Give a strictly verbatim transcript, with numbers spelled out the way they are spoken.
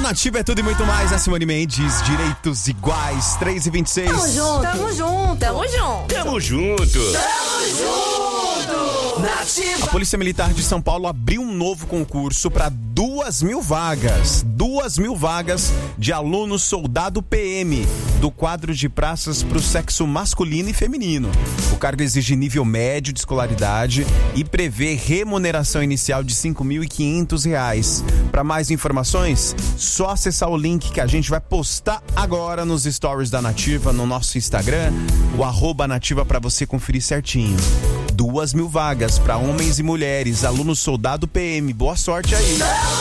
Nativa é tudo e muito mais. A Simone Mendes, direitos iguais, três e vinte e seis. Tamo junto. Tamo junto. Tamo junto. Tamo junto. Tamo junto. Nativa. A Polícia Militar de São Paulo abriu um novo concurso para duas mil vagas. Duas mil vagas de aluno soldado P M do quadro de praças para o sexo masculino e feminino. O cargo exige nível médio de escolaridade e prevê remuneração inicial de cinco mil e quinhentos reais. Para mais informações, só acessar o link que a gente vai postar agora nos stories da Nativa, no nosso Instagram, o arroba Nativa, para você conferir certinho. Duas mil vagas para homens e mulheres, aluno soldado P M. Boa sorte aí.